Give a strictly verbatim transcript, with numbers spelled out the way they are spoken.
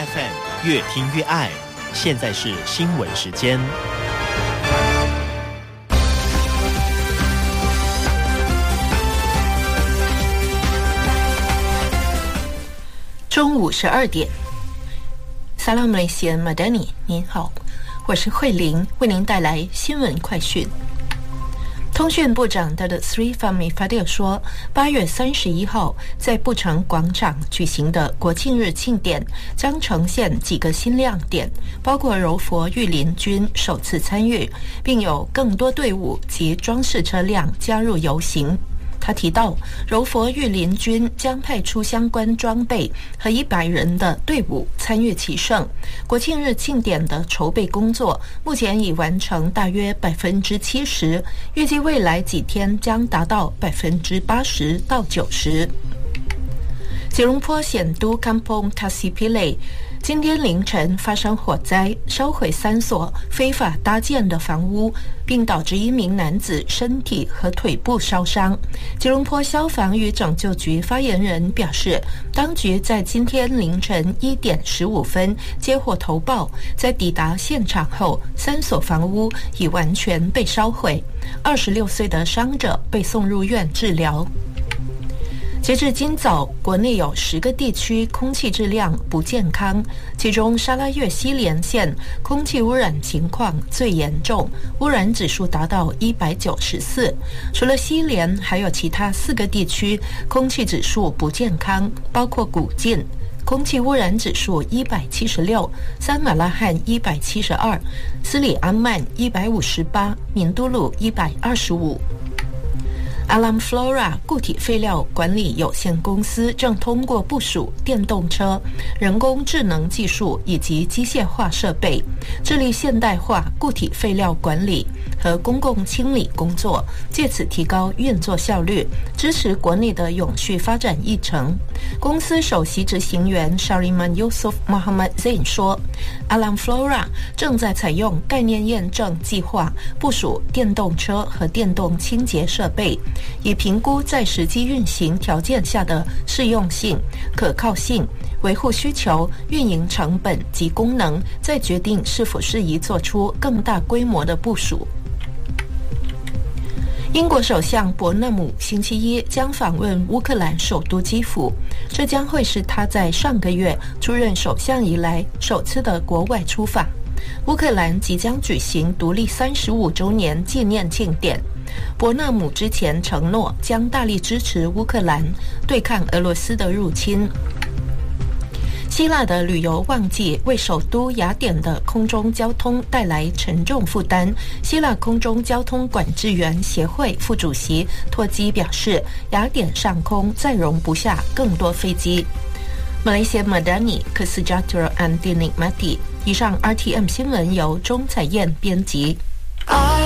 F M 越听越爱。现在是新闻时间。 中午十二点。Salam Malaysia Madani， 您好，我是慧玲，为您带来新闻快讯。通讯部长 Datuk Seri Fahmi Fadil 说，八月三十一号在布城广场举行的国庆日庆典将呈现几个新亮点，包括柔佛御林军首次参与，并有更多队伍及装饰车辆加入游行。他提到，柔佛御林军将派出相关装备和一百人的队伍参与其盛。国庆日庆典的筹备工作目前已完成大约百分之七十，预计未来几天将达到百分之八十到九十。吉隆坡显都 Kampung Tasipilay今天凌晨发生火灾，烧毁三所非法搭建的房屋，并导致一名男子身体和腿部烧伤。吉隆坡消防与拯救局发言人表示，当局在今天凌晨一点十五分接获投报，在抵达现场后，三所房屋已完全被烧毁，二十六岁的伤者被送入院治疗。截至今早，国内有十个地区空气质量不健康，其中沙拉越西连县空气污染情况最严重，污染指数达到一百九十四。除了西连，还有其他四个地区空气指数不健康，包括古晋空气污染指数一百七十六，三马拉罕一百七十二，斯里安曼一百五十八，敏都鲁一百二十五。Alam Flora 固体废料管理有限公司正通过部署电动车、人工智能技术以及机械化设备，致力现代化固体废料管理和公共清理工作，借此提高运作效率，支持国内的永续发展议程。公司首席执行员 Shariman Yusof Muhammad Zain 说， Alam Flora 正在采用概念验证计划，部署电动车和电动清洁设备，以评估在实际运行条件下的适用性、可靠性、维护需求、运营成本及功能，再决定是否适宜做出更大规模的部署。英国首相伯纳姆星期一将访问乌克兰首都基辅，这将会是他在上个月出任首相以来首次的国外出访。乌克兰即将举行独立三十五周年纪念庆典，伯纳姆之前承诺将大力支持乌克兰对抗俄罗斯的入侵。希腊的旅游旺季为首都雅典的空中交通带来沉重负担。希腊空中交通管制员协会副主席托基表示，雅典上空再容不下更多飞机。Malaysia Madani Kesejahteraan and Dinikmati。以上 R T M 新闻由钟彩燕编辑。